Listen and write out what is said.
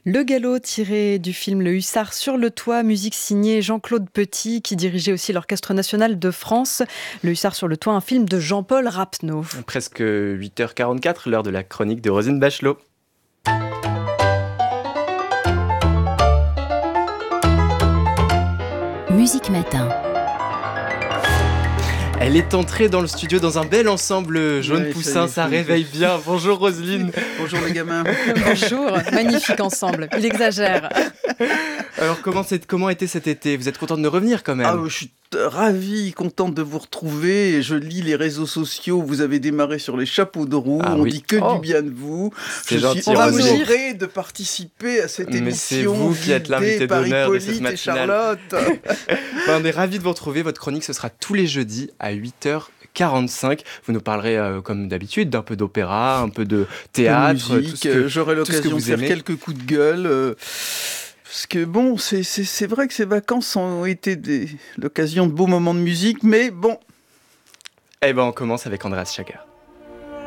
Le Galop, tiré du film Le Hussard sur le toit, musique signée Jean-Claude Petit, qui dirigeait aussi l'Orchestre national de France. Le Hussard sur le toit, un film de Jean-Paul Rapneau. Presque 8h44, l'heure de la chronique de Rosine Bachelot. Musique Matin. Elle est entrée dans le studio dans un bel ensemble jaune poussin, ça réveille bien. Bonjour Roselyne. Bonjour les gamins. Bonjour, magnifique ensemble, il exagère. Alors comment était cet été ? Vous êtes contente de revenir quand même ? Je suis ravi, contente de vous retrouver. Je lis les réseaux sociaux, vous avez démarré sur les chapeaux de roue, dit que du bien de vous. C'est gentil, suis honoré de participer à cette émission. Mais c'est vous qui êtes l'invité d'honneur de cette matinale. Charlotte. On est ravis de vous retrouver, votre chronique ce sera tous les jeudis à 8h45. Vous nous parlerez comme d'habitude d'un peu d'opéra, un peu de théâtre, de musique, j'aurai l'occasion de faire quelques coups de gueule. Parce que bon, c'est vrai que ces vacances ont été l'occasion de beaux moments de musique, mais bon. On commence avec Andreas Schager.